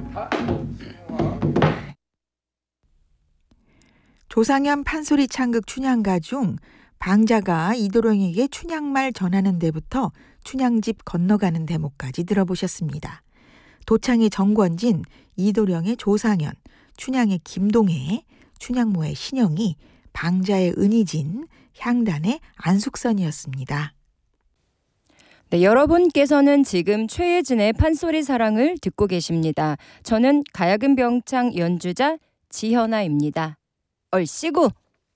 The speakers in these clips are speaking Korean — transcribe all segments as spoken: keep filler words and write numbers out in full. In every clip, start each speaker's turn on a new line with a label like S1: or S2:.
S1: 조상현 판소리 창극 춘향가 중 방자가 이도령에게 춘향말 전하는 데부터 춘향집 건너가는 대목까지 들어보셨습니다. 도창의 정권진, 이도령의 조상현, 춘향의 김동해, 춘향모의 신영이, 방자의 은희진, 향단의 안숙선이었습니다.
S2: 네, 여러분께서는 지금 최혜진의 판소리 사랑을 듣고 계십니다. 저는 가야금 병창 연주자 지현아입니다. 얼씨구!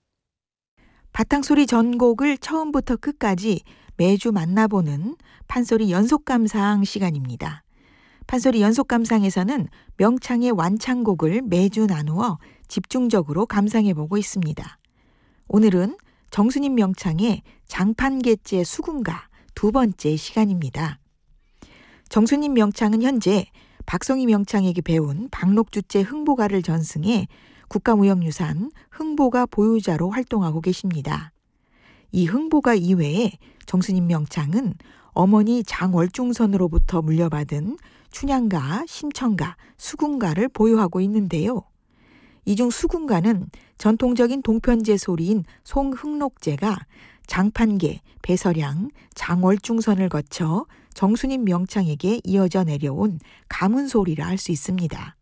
S1: 바탕소리 전곡을 처음부터 끝까지 매주 만나보는 판소리 연속감상 시간입니다. 판소리 연속감상에서는 명창의 완창곡을 매주 나누어 집중적으로 감상해보고 있습니다. 오늘은 정수님 명창의 장판계제 수군가 두 번째 시간입니다. 정수님 명창은 현재 박성희 명창에게 배운 박록주제 흥보가를 전승해 국가무형유산 흥보가 보유자로 활동하고 계십니다. 이 흥보가 이외에 정수님 명창은 어머니 장월중선으로부터 물려받은 춘향가, 심청가, 수군가를 보유하고 있는데요. 이 중 수군가는 전통적인 동편제 소리인 송흥록제가 장판계, 배서량, 장월중선을 거쳐 정수님 명창에게 이어져 내려온 가문소리라 할 수 있습니다.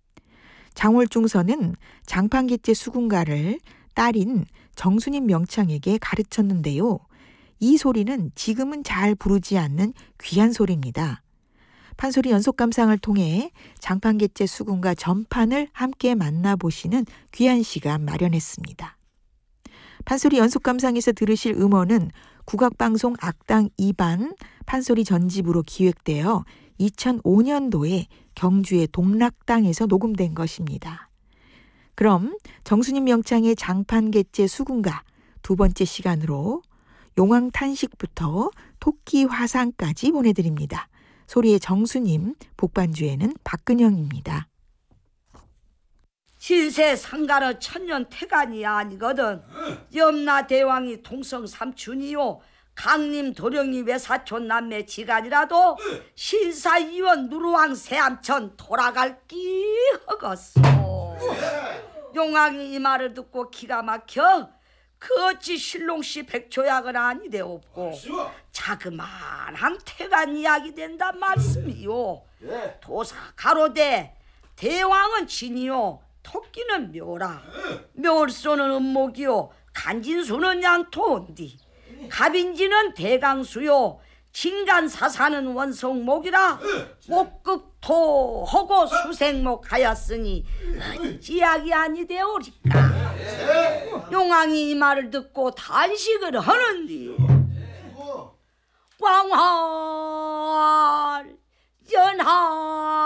S1: 장월중선은 장판계제 수군가를 딸인 정수님 명창에게 가르쳤는데요. 이 소리는 지금은 잘 부르지 않는 귀한 소리입니다. 판소리 연속감상을 통해 장판계제 수군가 전판을 함께 만나보시는 귀한 시간 마련했습니다. 판소리 연속감상에서 들으실 음원은 국악방송 악당 이 반 판소리 전집으로 기획되어 이천오 년도에 경주의 동락당에서 녹음된 것입니다. 그럼 정수님 명창의 장판계제 수군가 두 번째 시간으로 용왕탄식부터 토끼화상까지 보내드립니다. 소리의 정수님, 복반주에는 박근영입니다.
S3: 신세 상가는 천년 태간이 아니거든. 염라대왕이 동성 삼춘이요 강림 도령이 외사촌 남매 지간이라도 신사이원 누르왕 세암천 돌아갈 끼 허겄소. 용왕이 이 말을 듣고 기가 막혀 그 어찌 신롱씨 백초약은 아니되옵고 자그마한 태간 이야기 된단 말씀이요. 도사 가로되 대왕은 진이요 토끼는 묘라. 묘소는 은목이요 간진수는 양토온디. 갑인지는 대강수요 진간사사는 원성목이라. 목극토 허고 수생목 하였으니 어찌약이 아니되오리까. 용왕이 이 말을 듣고 단식을 하는디 왕하